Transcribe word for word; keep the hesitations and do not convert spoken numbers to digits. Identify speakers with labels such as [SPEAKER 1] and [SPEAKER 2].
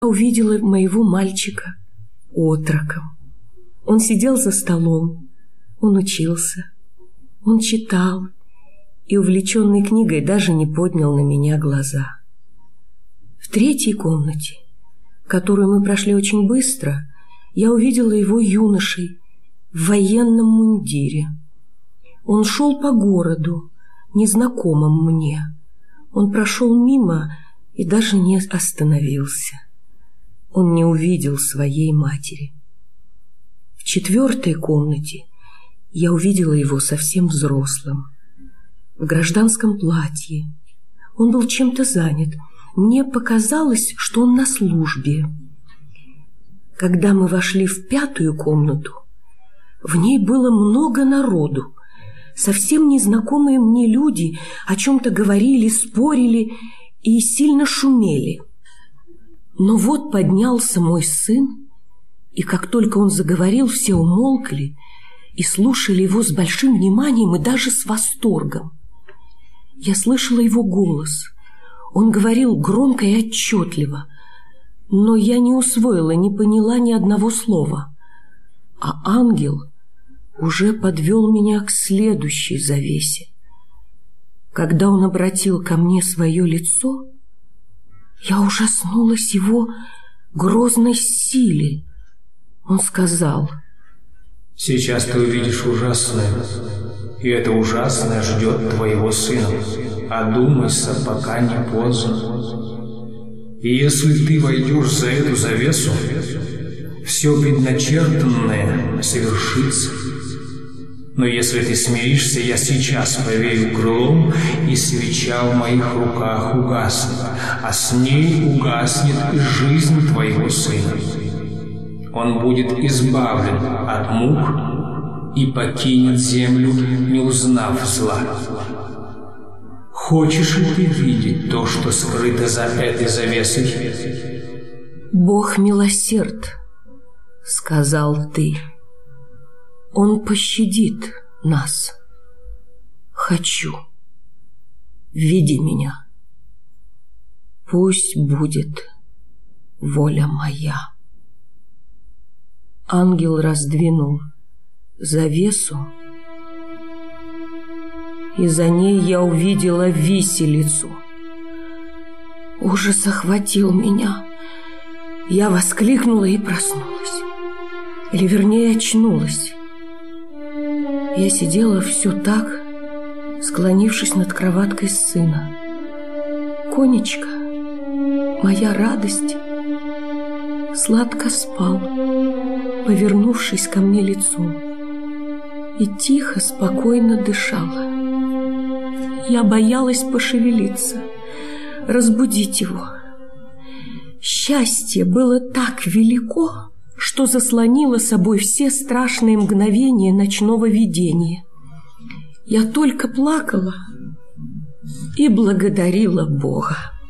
[SPEAKER 1] Увидела моего мальчика отроком. Он сидел за столом, он учился, он читал и, увлеченный книгой, даже не поднял на меня глаза. В третьей комнате, которую мы прошли очень быстро, я увидела его юношей в военном мундире. Он шел по городу, незнакомым мне. Он прошел мимо и даже не остановился. Он не увидел своей матери. В четвертой комнате я увидела его совсем взрослым, в гражданском платье. Он был чем-то занят. Мне показалось, что он на службе. Когда мы вошли в пятую комнату, в ней было много народу. Совсем незнакомые мне люди о чем-то говорили, спорили и сильно шумели. Но вот поднялся мой сын, и как только он заговорил, все умолкли и слушали его с большим вниманием и даже с восторгом. Я слышала его голос. Он говорил громко и отчетливо, но я не усвоила, не поняла ни одного слова. А ангел уже подвел меня к следующей завесе. Когда он обратил ко мне свое лицо, я ужаснулась его грозной силе. Он сказал:
[SPEAKER 2] «Сейчас ты увидишь ужасное, и это ужасное ждет твоего сына. Одумайся, пока не поздно. И если ты войдешь за эту завесу, все предначертанное совершится. Но если ты смиришься, я сейчас повею крылом, и свеча в моих руках угаснет, а с ней угаснет и жизнь твоего сына. Он будет избавлен от мук и покинет землю, не узнав зла. Хочешь ли ты видеть то, что скрыто за этой завесой?»
[SPEAKER 1] «Бог милосерд», — сказал ты. Он пощадит нас. Хочу. Веди меня. Пусть будет воля моя». Ангел раздвинул завесу, и за ней я увидела виселицу. Ужас охватил меня. Я воскликнула и проснулась. Или вернее очнулась. Я сидела все так, склонившись над кроваткой сына. Конечка, моя радость, сладко спал, повернувшись ко мне лицом, и тихо, спокойно дышала. Я боялась пошевелиться, разбудить его. Счастье было так велико, что заслонило собой все страшные мгновения ночного видения. Я только плакала и благодарила Бога.